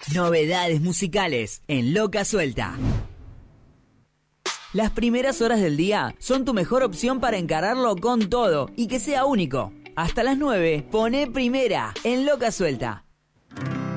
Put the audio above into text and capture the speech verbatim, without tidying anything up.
Novedades musicales en Loca Suelta. Las primeras horas del día son tu mejor opción para encararlo con todo y que sea único. Hasta las nueve, poné Primera en Loca Suelta.